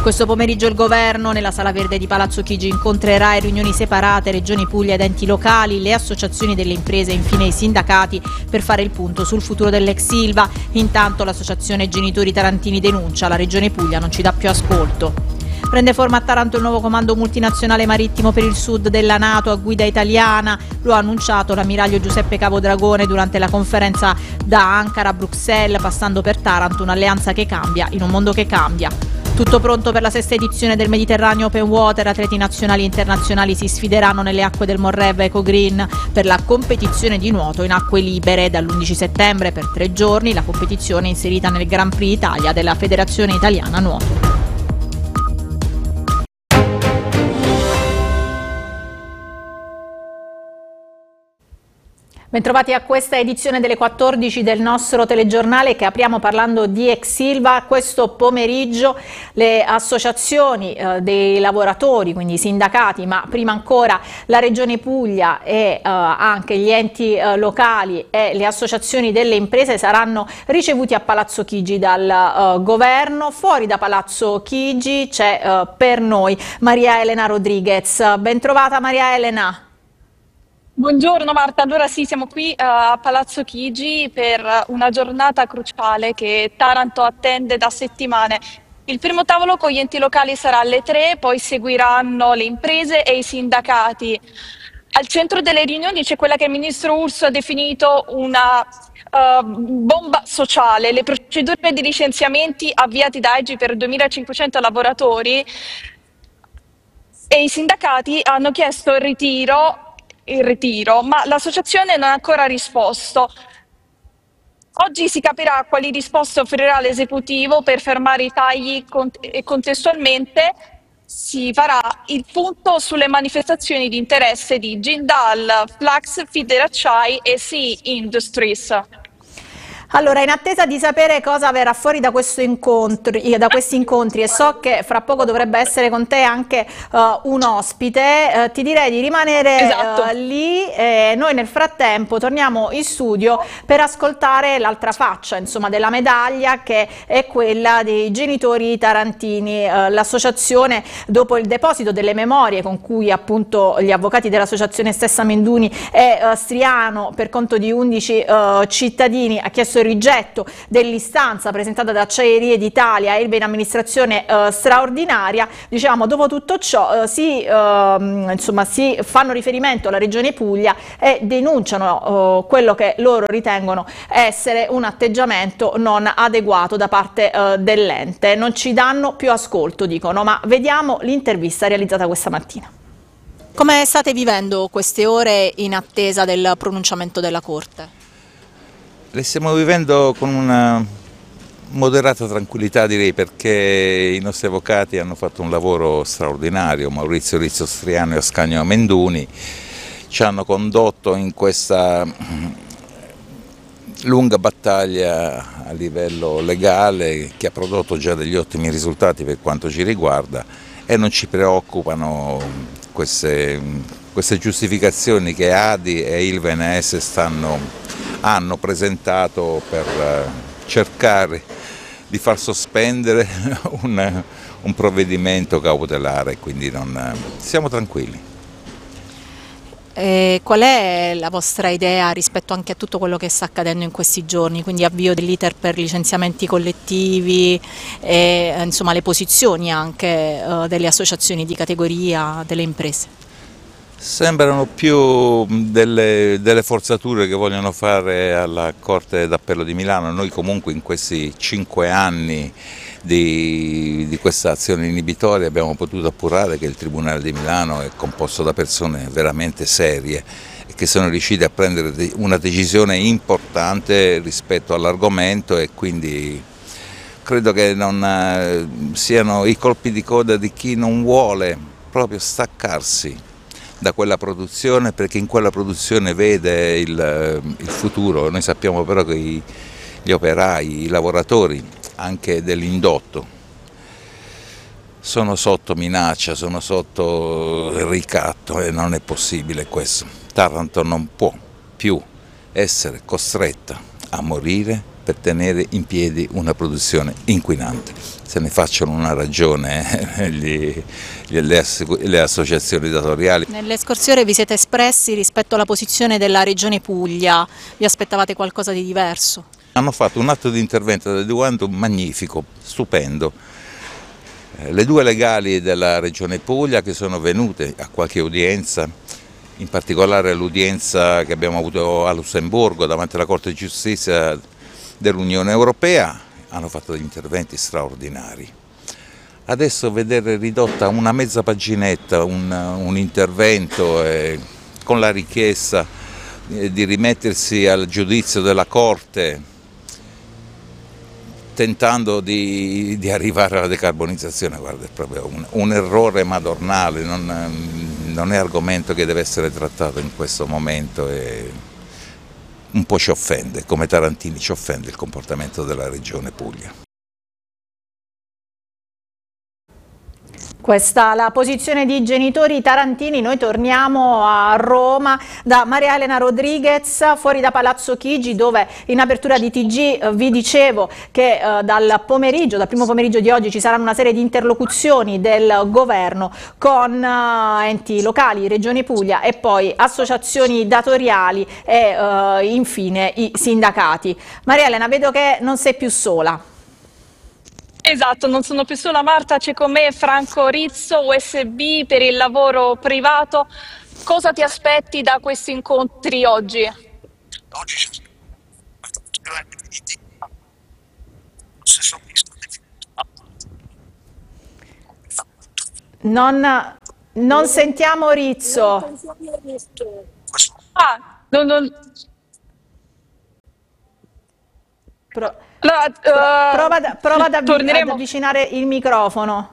Questo pomeriggio il governo nella Sala Verde di Palazzo Chigi incontrerà in riunioni separate Regioni Puglia ed enti locali, le associazioni delle imprese e infine i sindacati per fare il punto sul futuro dell'ex Ilva. Intanto l'associazione Genitori Tarantini denuncia: la Regione Puglia non ci dà più ascolto. Prende forma a Taranto il nuovo comando multinazionale marittimo per il sud della NATO a guida italiana. Lo ha annunciato l'ammiraglio Giuseppe Capodragone durante la conferenza da Ankara a Bruxelles, passando per Taranto un'alleanza che cambia in un mondo che cambia. Tutto pronto per la sesta edizione del Mediterraneo Open Water. Atleti nazionali e internazionali si sfideranno nelle acque del Morrev Eco Green per la competizione di nuoto in acque libere. Dall'11 settembre per 3 giorni la competizione è inserita nel Grand Prix Italia della Federazione Italiana Nuoto. Bentrovati a questa edizione delle 14 del nostro telegiornale che apriamo parlando di ex Ilva. Questo pomeriggio le associazioni dei lavoratori, quindi i sindacati, ma prima ancora la Regione Puglia e anche gli enti locali e le associazioni delle imprese saranno ricevuti a Palazzo Chigi dal governo. Fuori da Palazzo Chigi c'è per noi Maria Elena Rodriguez. Bentrovata Maria Elena. Buongiorno Marta, allora sì, siamo qui a Palazzo Chigi per una giornata cruciale che Taranto attende da settimane. Il primo tavolo con gli enti locali sarà alle 3, poi seguiranno le imprese e i sindacati. Al centro delle riunioni c'è quella che il ministro Urso ha definito una bomba sociale, le procedure di licenziamenti avviate da EGI per 2.500 lavoratori e i sindacati hanno chiesto il ritiro, ma l'associazione non ha ancora risposto. Oggi si capirà quali risposte offrirà l'esecutivo per fermare i tagli e contestualmente si farà il punto sulle manifestazioni di interesse di Jindal, Flax, Federacciai e Sea Industries. Allora, in attesa di sapere cosa verrà fuori da questi incontri, e so che fra poco dovrebbe essere con te anche un ospite, ti direi di rimanere lì e noi nel frattempo torniamo in studio per ascoltare l'altra faccia, insomma, della medaglia, che è quella dei genitori tarantini. L'associazione, dopo il deposito delle memorie con cui appunto gli avvocati dell'associazione stessa Menduni e Striano per conto di 11 cittadini ha chiesto il rigetto dell'istanza presentata da Acciaierie d'Italia, Ilva in amministrazione straordinaria. Diciamo, dopo tutto ciò si fanno riferimento alla Regione Puglia e denunciano quello che loro ritengono essere un atteggiamento non adeguato da parte dell'ente. Non ci danno più ascolto, dicono, ma vediamo l'intervista realizzata questa mattina. Come state vivendo queste ore in attesa del pronunciamento della Corte? Le stiamo vivendo con una moderata tranquillità, direi, perché i nostri avvocati hanno fatto un lavoro straordinario. Maurizio Rizzo Striano e Ascanio Menduni ci hanno condotto in questa lunga battaglia a livello legale che ha prodotto già degli ottimi risultati per quanto ci riguarda, e non ci preoccupano queste giustificazioni che ADI e Ilva NS hanno presentato per cercare di far sospendere un provvedimento cautelare, quindi siamo tranquilli. Qual è la vostra idea rispetto anche a tutto quello che sta accadendo in questi giorni, quindi avvio dell'iter per licenziamenti collettivi e insomma le posizioni anche delle associazioni di categoria, delle imprese? Sembrano più delle forzature che vogliono fare alla Corte d'Appello di Milano. Noi comunque in questi 5 anni di questa azione inibitoria abbiamo potuto appurare che il Tribunale di Milano è composto da persone veramente serie e che sono riuscite a prendere una decisione importante rispetto all'argomento, e quindi credo che non siano i colpi di coda di chi non vuole proprio staccarsi da quella produzione, perché in quella produzione vede il futuro. Noi sappiamo però che gli operai, i lavoratori anche dell'indotto sono sotto minaccia, sono sotto ricatto, e non è possibile questo. Taranto non può più essere costretta a morire per tenere in piedi una produzione inquinante. Se ne facciano una ragione le associazioni datoriali. Nelle scorse ore vi siete espressi rispetto alla posizione della Regione Puglia, vi aspettavate qualcosa di diverso? Hanno fatto un atto di intervento adeguato magnifico, stupendo. Le due legali della Regione Puglia che sono venute a qualche udienza, in particolare l'udienza che abbiamo avuto a Lussemburgo davanti alla Corte di Giustizia dell'Unione Europea, hanno fatto degli interventi straordinari. Adesso vedere ridotta una mezza paginetta un intervento con la richiesta di rimettersi al giudizio della Corte, tentando di arrivare alla decarbonizzazione, guarda, è proprio un errore madornale, non è argomento che deve essere trattato in questo momento e un po' ci offende, come Tarantini ci offende il comportamento della Regione Puglia. Questa la posizione di genitori tarantini. Noi torniamo a Roma da Maria Elena Rodriguez, fuori da Palazzo Chigi, dove in apertura di TG vi dicevo che dal primo pomeriggio di oggi ci saranno una serie di interlocuzioni del governo con enti locali, Regione Puglia e poi associazioni datoriali e infine i sindacati. Maria Elena, vedo che non sei più sola. Esatto, non sono più sola Marta, c'è con me Franco Rizzo, USB per il lavoro privato. Cosa ti aspetti da questi incontri oggi? Non sentiamo Rizzo. Prova ad avvicinare il microfono.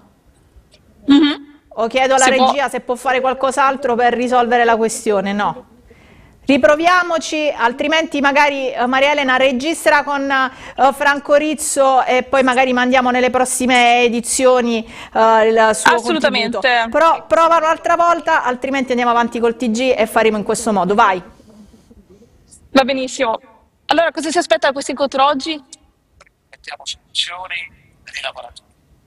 O chiedo alla regia se può fare qualcos'altro per risolvere la questione. No. Riproviamoci, altrimenti magari Maria Elena registra con Franco Rizzo e poi magari mandiamo nelle prossime edizioni il suo Assolutamente. contributo. Prova un'altra volta, altrimenti andiamo avanti col TG e faremo in questo modo. Vai. Va benissimo. Allora, cosa si aspetta da questo incontro oggi? Mettiamo soluzioni dei lavoratori.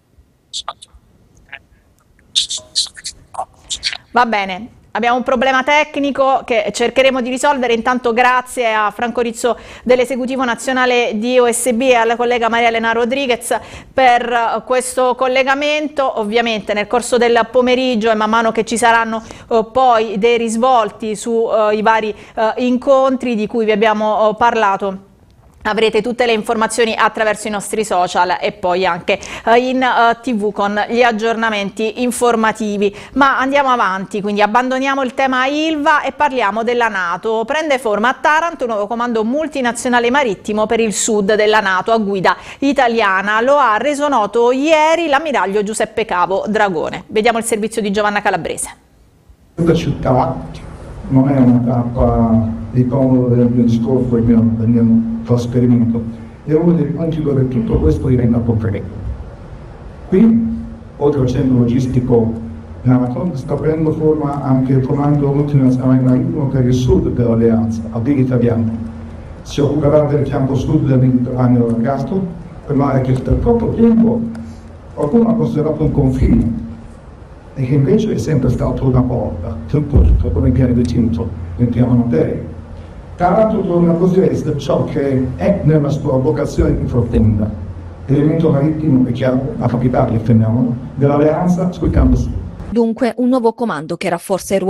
Va bene, abbiamo un problema tecnico che cercheremo di risolvere. Intanto grazie a Franco Rizzo dell'Esecutivo Nazionale di OSB e alla collega Maria Elena Rodriguez per questo collegamento. Ovviamente nel corso del pomeriggio e man mano che ci saranno poi dei risvolti sui vari incontri di cui vi abbiamo parlato, avrete tutte le informazioni attraverso i nostri social e poi anche in TV con gli aggiornamenti informativi. Ma andiamo avanti, quindi abbandoniamo il tema Ilva e parliamo della NATO. Prende forma a Taranto un nuovo comando multinazionale marittimo per il sud della NATO a guida italiana. Lo ha reso noto ieri l'ammiraglio Giuseppe Cavo Dragone. Vediamo il servizio di Giovanna Calabrese. Questa città non è una tappa di comodo del mio discorso, del mio trasferimento, è uno dei punti dove tutto questo diventa concreto. Qui, oltre al centro logistico NATO, sta prendendo forma anche il comando multinazionale marittimo per il sud dell'alleanza, a via italiano. Si occuperà del fianco sud del Mediterraneo Ergasto, per mare che per troppo tempo qualcuno ha considerato un confine e che invece è sempre stato una porta, c'è un posto come il piano di Tinto, entriamo in terra. Taranto torna così a essere ciò che è nella sua vocazione più profonda, l'elemento marittimo, è chiaro, la capitale, il fenomeno, dell'alleanza sul campo sud. Dunque un nuovo comando che rafforza il ruolo